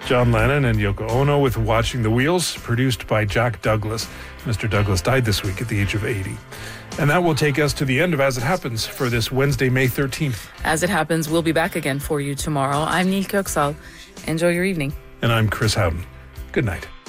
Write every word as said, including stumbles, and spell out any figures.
John Lennon and Yoko Ono with Watching the Wheels, produced by Jack Douglas. Mister Douglas died this week at the age of eighty. And that will take us to the end of As It Happens for this Wednesday, May thirteenth. As It Happens, we'll be back again for you tomorrow. I'm Neil Kirksall. Enjoy your evening. And I'm Chris Howden. Good night.